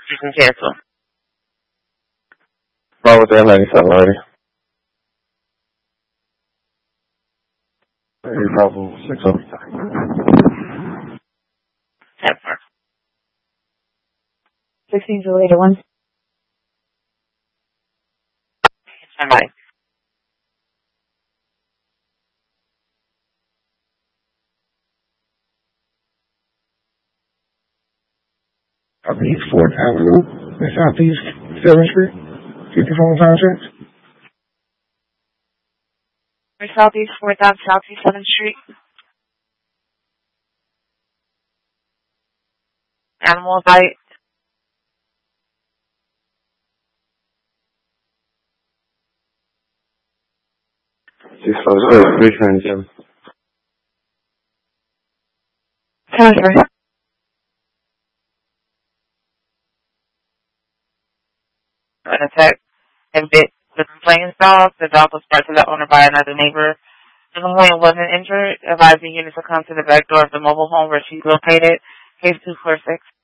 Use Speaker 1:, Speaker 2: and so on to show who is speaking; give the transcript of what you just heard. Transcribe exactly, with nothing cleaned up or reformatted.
Speaker 1: You can cancel.
Speaker 2: Wrong with that ninety-seven lady? Hey, Bravo six oh.
Speaker 1: Temper.
Speaker 3: Sixteen to later one.
Speaker 1: Somebody.
Speaker 2: Southeast Fourth Avenue, and Southeast Seventh Street, fifty-four contracts.
Speaker 1: Southeast Fourth Avenue, Southeast Seventh Street. Animal bite.
Speaker 2: Six oh six, three twenty-seven.
Speaker 1: Transfer. An attack and bit the complainant's dog. The dog was brought to the owner by another neighbor. The complainant wasn't injured. Advising units to come to the back door of the mobile home where she's located. Case two four six.